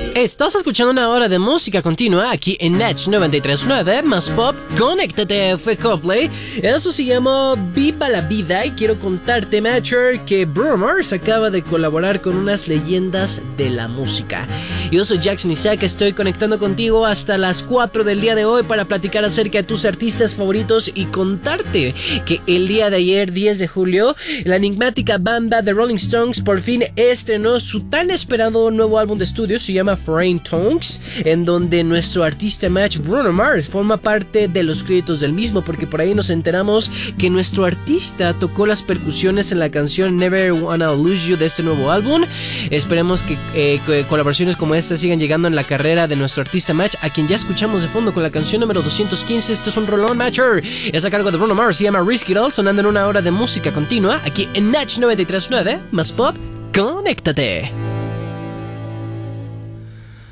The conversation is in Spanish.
Estás escuchando una hora de música continua aquí en Natch 93.9 más pop. Conéctate, fue Coldplay. Eso se llama Viva la Vida. Y quiero contarte, Matcher, que Bruno Mars acaba de colaborar con unas leyendas de la música. Yo soy Jackson Isaac, estoy conectando contigo hasta las 4 del día de hoy para platicar acerca de tus artistas favoritos y contarte que el día de ayer, 10 de julio, la enigmática banda The Rolling Stones por fin estrenó su tan esperado nuevo álbum de estudio. Se llama Foreign Tongues, en donde nuestro artista match Bruno Mars forma parte de los créditos del mismo, porque por ahí nos enteramos que nuestro artista tocó las percusiones en la canción Never Wanna Lose You de este nuevo álbum. Esperemos que colaboraciones como esta sigan llegando en la carrera de nuestro artista match, a quien ya escuchamos de fondo con la canción número 215. Esto es un rolón, Matcher. Es a cargo de Bruno Mars, se llama Risk It All, sonando en una hora de música continua aquí en Natch 93.9 más pop. Conéctate.